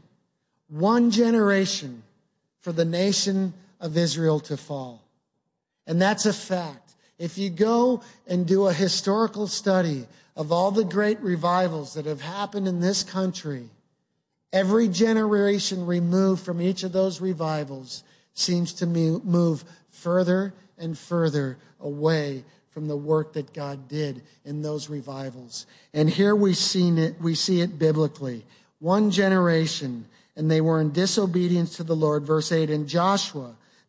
one generation for the nation of Israel to fall. And that's a fact. If you go and do a historical study of all the great revivals that have happened in this country, every generation removed from each of those revivals seems to move further and further away from the work that God did in those revivals. And here we seen it, we see it biblically. One generation, and they were in disobedience to the Lord. Verse eight, "And Joshua,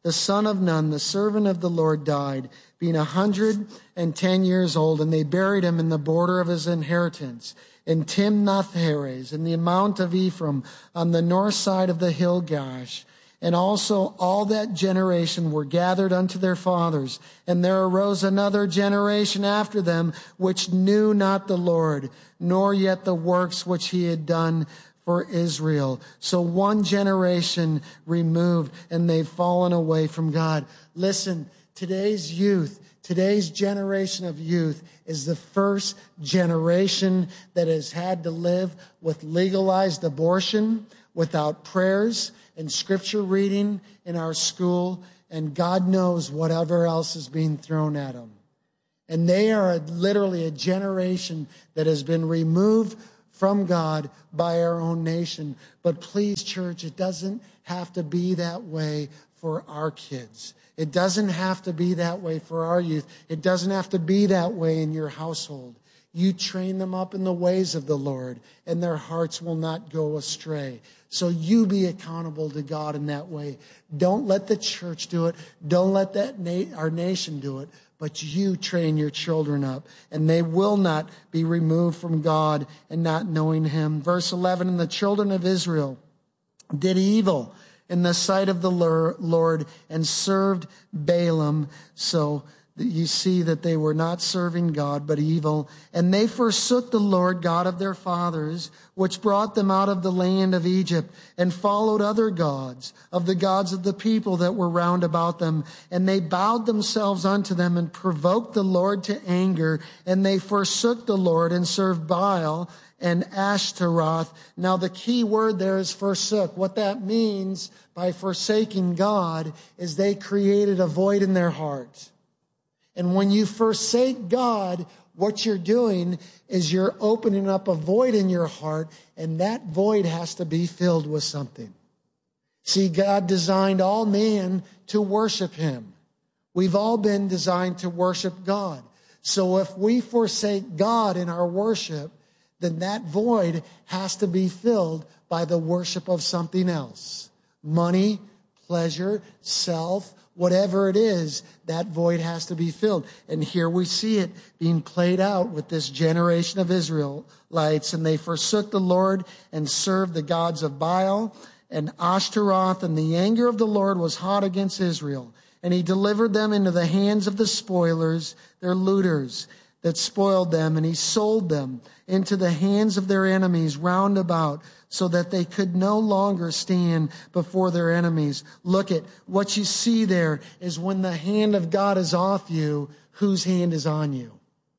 the son of Nun, the servant of the Lord, died, being a hundred and ten years old, and they buried him in the border of his inheritance, in Timnath-Heres, in the mount of Ephraim, on the north side of the hill Gash. And also all that generation were gathered unto their fathers. And there arose another generation after them, which knew not the Lord, nor yet the works which he had done for Israel. So one generation removed, and they've fallen away from God. Listen, today's youth, today's generation of youth is the first generation that has had to live with legalized abortion, without prayers and scripture reading in our school, and God knows whatever else is being thrown at them. And they are a, literally a generation that has been removed from God by our own nation. But please, church, it doesn't have to be that way for our kids. It doesn't have to be that way for our youth. It doesn't have to be that way in your household. You train them up in the ways of the Lord, and their hearts will not go astray. So you be accountable to God in that way. Don't let the church do it. Don't let that na- our nation do it. But you train your children up, and they will not be removed from God and not knowing him. Verse eleven, and the children of Israel did evil in the sight of the Lord and served Balaam. So you see that they were not serving God, but evil. And they forsook the Lord God of their fathers, which brought them out of the land of Egypt, and followed other gods, of the gods of the people that were round about them. And they bowed themselves unto them and provoked the Lord to anger. And they forsook the Lord and served Baal and Ashtaroth. Now the key word there is forsook. What that means by forsaking God is they created a void in their heart. And when you forsake God, what you're doing is you're opening up a void in your heart, and that void has to be filled with something. See, God designed all man to worship him. We've all been designed to worship God. So if we forsake God in our worship, then that void has to be filled by the worship of something else. Money, pleasure, self, whatever it is, that void has to be filled. And here we see it being played out with this generation of Israelites. And they forsook the Lord and served the gods of Baal and Ashtaroth. And the anger of the Lord was hot against Israel. And he delivered them into the hands of the spoilers, their looters, that spoiled them. And he sold them into the hands of their enemies round about, so that they could no longer stand before their enemies. Look at what you see there is when the hand of God is off you, whose hand is on you?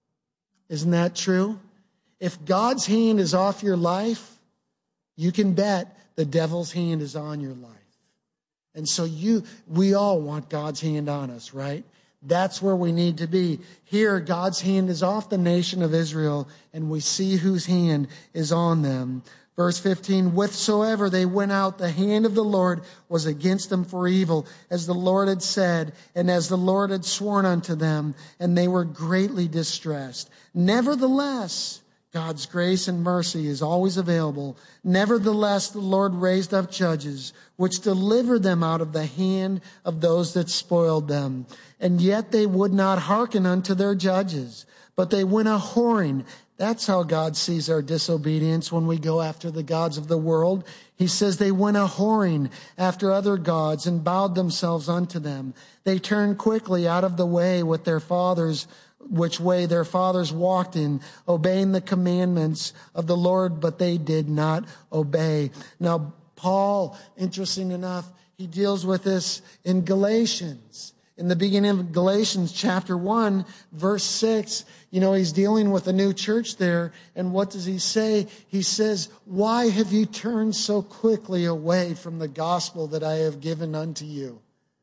Isn't that true? If God's hand is off your life, you can bet the devil's hand is on your life. And so you, we all want God's hand on us, right? That's where we need to be. Here, God's hand is off the nation of Israel, and we see whose hand is on them. Verse fifteen, whithersoever they went out, the hand of the Lord was against them for evil, as the Lord had said, and as the Lord had sworn unto them, and they were greatly distressed. Nevertheless, God's grace and mercy is always available. Nevertheless, the Lord raised up judges, which delivered them out of the hand of those that spoiled them. And yet they would not hearken unto their judges, but they went a whoring. That's how God sees our disobedience when we go after the gods of the world. He says they went a whoring after other gods and bowed themselves unto them. They turned quickly out of the way with their fathers, which way their fathers walked in, obeying the commandments of the Lord, but they did not obey. Now, Paul, interesting enough, he deals with this in Galatians. In the beginning of Galatians chapter one, verse six, you know, he's dealing with a new church there. And what does he say? He says, why have you turned so quickly away from the gospel that I have given unto you?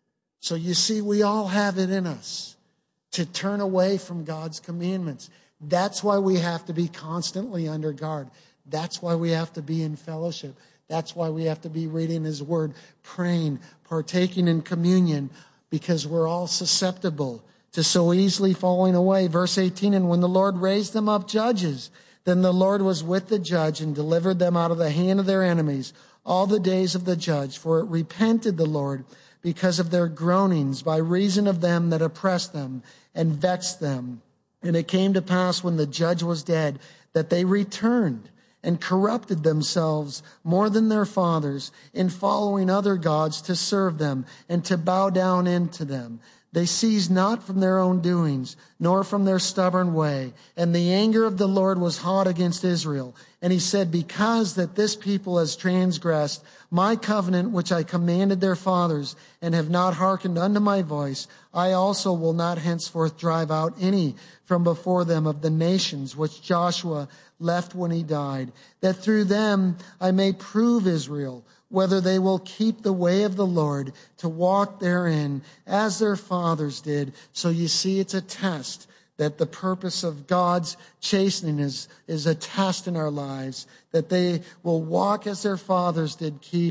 So you see, we all have it in us to turn away from God's commandments. That's why we have to be constantly under guard. That's why we have to be in fellowship. That's why we have to be reading his word, praying, partaking in communion, because we're all susceptible to so easily falling away. Verse eighteen, and when the Lord raised them up judges, then the Lord was with the judge and delivered them out of the hand of their enemies all the days of the judge. For it repented the Lord because of their groanings, by reason of them that oppressed them and vexed them. And it came to pass when the judge was dead that they returned and corrupted themselves more than their fathers in following other gods to serve them and to bow down into them. They ceased not from their own doings, nor from their stubborn way. And the anger of the Lord was hot against Israel. And he said, because that this people has transgressed my covenant, which I commanded their fathers, and have not hearkened unto my voice, I also will not henceforth drive out any from before them of the nations which Joshua left when he died, that through them I may prove Israel, whether they will keep the way of the Lord to walk therein as their fathers did. So you see, it's a test that the purpose of God's chastening is, is a test in our lives, that they will walk as their fathers did, keep